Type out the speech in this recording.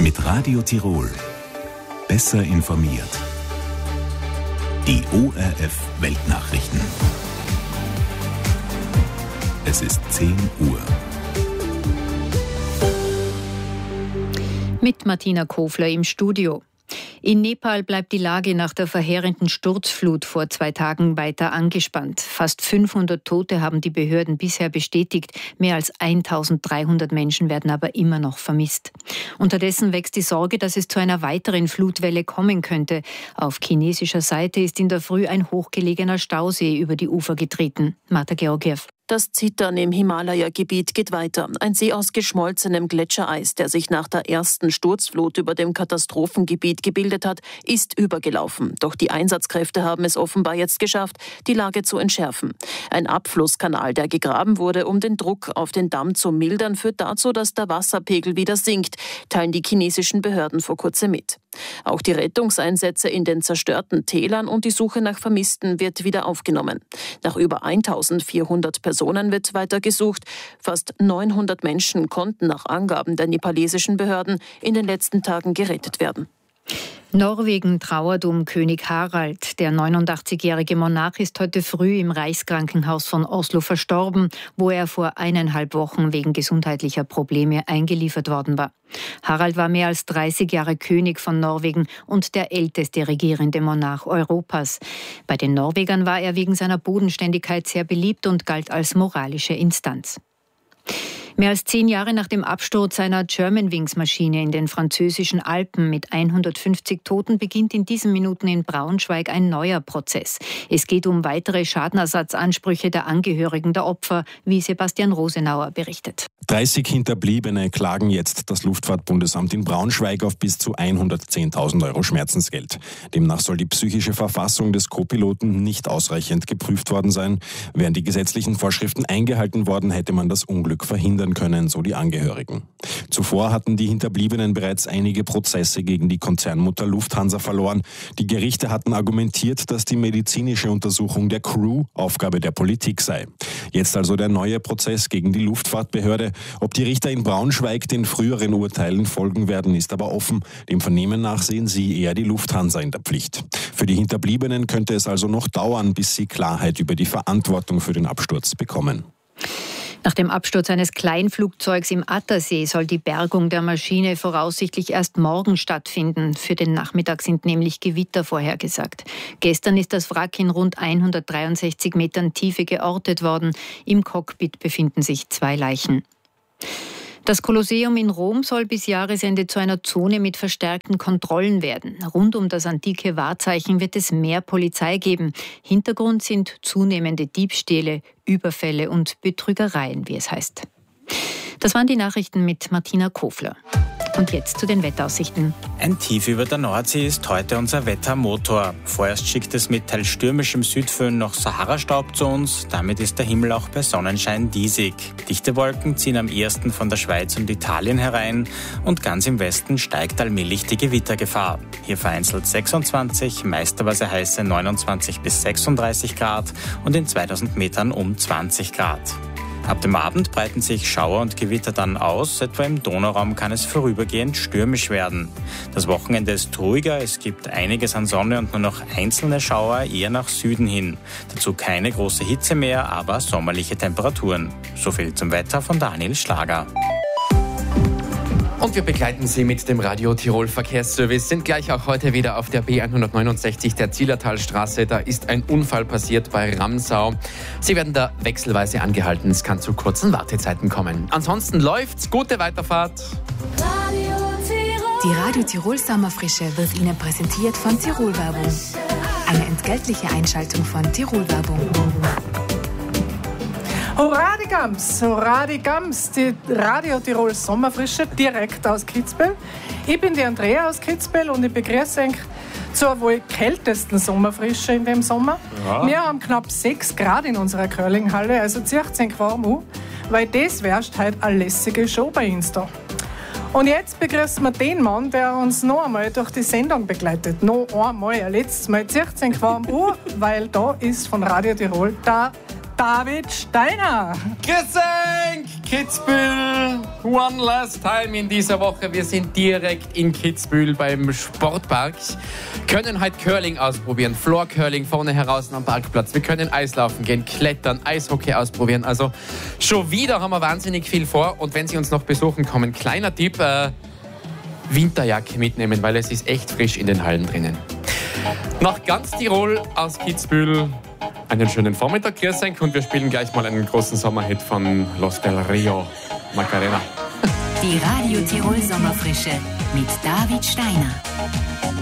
Mit Radio Tirol. Besser informiert. Die ORF Weltnachrichten. Es ist 10 Uhr. Mit Martina Kofler im Studio. In Nepal bleibt die Lage nach der verheerenden Sturzflut vor 2 Tagen weiter angespannt. Fast 500 Tote haben die Behörden bisher bestätigt. Mehr als 1300 Menschen werden aber immer noch vermisst. Unterdessen wächst die Sorge, dass es zu einer weiteren Flutwelle kommen könnte. Auf chinesischer Seite ist in der Früh ein hochgelegener Stausee über die Ufer getreten. Marta Georgiev. Das Zittern im Himalaya-Gebiet geht weiter. Ein See aus geschmolzenem Gletschereis, der sich nach der ersten Sturzflut über dem Katastrophengebiet gebildet hat, ist übergelaufen. Doch die Einsatzkräfte haben es offenbar jetzt geschafft, die Lage zu entschärfen. Ein Abflusskanal, der gegraben wurde, um den Druck auf den Damm zu mildern, führt dazu, dass der Wasserpegel wieder sinkt, teilen die chinesischen Behörden vor kurzem mit. Auch die Rettungseinsätze in den zerstörten Tälern und die Suche nach Vermissten wird wieder aufgenommen. Nach über 1400 Personen wird weiter gesucht. Fast 900 Menschen konnten nach Angaben der nepalesischen Behörden in den letzten Tagen gerettet werden. Norwegen trauert um König Harald. Der 89-jährige Monarch ist heute früh im Reichskrankenhaus von Oslo verstorben, wo er vor 1,5 Wochen wegen gesundheitlicher Probleme eingeliefert worden war. Harald war mehr als 30 Jahre König von Norwegen und der älteste regierende Monarch Europas. Bei den Norwegern war er wegen seiner Bodenständigkeit sehr beliebt und galt als moralische Instanz. Mehr als 10 Jahre nach dem Absturz einer Germanwings-Maschine in den französischen Alpen mit 150 Toten beginnt in diesen Minuten in Braunschweig ein neuer Prozess. Es geht um weitere Schadenersatzansprüche der Angehörigen der Opfer, wie Sebastian Rosenauer berichtet. 30 Hinterbliebene klagen jetzt das Luftfahrtbundesamt in Braunschweig auf bis zu 110.000 Euro Schmerzensgeld. Demnach soll die psychische Verfassung des Co-Piloten nicht ausreichend geprüft worden sein. Wären die gesetzlichen Vorschriften eingehalten worden, hätte man das Unglück verhindern können, so die Angehörigen. Zuvor hatten die Hinterbliebenen bereits einige Prozesse gegen die Konzernmutter Lufthansa verloren. Die Gerichte hatten argumentiert, dass die medizinische Untersuchung der Crew Aufgabe der Politik sei. Jetzt also der neue Prozess gegen die Luftfahrtbehörde. Ob die Richter in Braunschweig den früheren Urteilen folgen werden, ist aber offen. Dem Vernehmen nach sehen sie eher die Lufthansa in der Pflicht. Für die Hinterbliebenen könnte es also noch dauern, bis sie Klarheit über die Verantwortung für den Absturz bekommen. Nach dem Absturz eines Kleinflugzeugs im Attersee soll die Bergung der Maschine voraussichtlich erst morgen stattfinden. Für den Nachmittag sind nämlich Gewitter vorhergesagt. Gestern ist das Wrack in rund 163 Metern Tiefe geortet worden. Im Cockpit befinden sich 2 Leichen. Das Kolosseum in Rom soll bis Jahresende zu einer Zone mit verstärkten Kontrollen werden. Rund um das antike Wahrzeichen wird es mehr Polizei geben. Hintergrund sind zunehmende Diebstähle, Überfälle und Betrügereien, wie es heißt. Das waren die Nachrichten mit Martina Kofler. Und jetzt zu den Wetteraussichten. Ein Tief über der Nordsee ist heute unser Wettermotor. Vorerst schickt es mit teils stürmischem Südföhn noch Sahara-Staub zu uns. Damit ist der Himmel auch bei Sonnenschein diesig. Dichte Wolken ziehen am ehesten von der Schweiz und Italien herein und ganz im Westen steigt allmählich die Gewittergefahr. Hier vereinzelt 26, meist aber sehr heiße 29 bis 36 Grad und in 2000 Metern um 20 Grad. Ab dem Abend breiten sich Schauer und Gewitter dann aus, etwa im Donauraum kann es vorübergehend stürmisch werden. Das Wochenende ist ruhiger, es gibt einiges an Sonne und nur noch einzelne Schauer eher nach Süden hin. Dazu keine große Hitze mehr, aber sommerliche Temperaturen. So viel zum Wetter von Daniel Schlager. Und wir begleiten Sie mit dem Radio Tirol Verkehrsservice, sind gleich auch heute wieder auf der B169 der Zillertalstraße. Da ist ein Unfall passiert bei Ramsau. Sie werden da wechselweise angehalten. Es kann zu kurzen Wartezeiten kommen. Ansonsten läuft's. Gute Weiterfahrt. Die Radio Tirol Sommerfrische wird Ihnen präsentiert von Tirol Werbung. Eine entgeltliche Einschaltung von Tirol Werbung. Hurra die Gams, die Radio Tirol Sommerfrische direkt aus Kitzbühel. Ich bin die Andrea aus Kitzbühel und ich begrüße euch zur wohl kältesten Sommerfrische in dem Sommer. Ja. Wir haben knapp 6 Grad in unserer Curlinghalle, also zieht euch warm an, weil das wärst heute eine lässige Show bei uns da. Und jetzt begrüßen wir den Mann, der uns noch einmal durch die Sendung begleitet. Noch einmal, ein letztes Mal. Zieht euch warm an, weil da ist von Radio Tirol der David Steiner. Grüß euch, Kitzbühel. One last time in dieser Woche. Wir sind direkt in Kitzbühel beim Sportpark. Können heute Curling ausprobieren. Floor Curling vorne heraus am Parkplatz. Wir können Eislaufen gehen, klettern, Eishockey ausprobieren. Also schon wieder haben wir wahnsinnig viel vor. Und wenn Sie uns noch besuchen kommen, kleiner Tipp, Winterjacke mitnehmen, weil es ist echt frisch in den Hallen drinnen. Nach ganz Tirol aus Kitzbühel einen schönen Vormittag, grüß euch, und wir spielen gleich mal einen großen Sommerhit von Los del Rio, Macarena. Die Radio Tirol Sommerfrische mit David Steiner.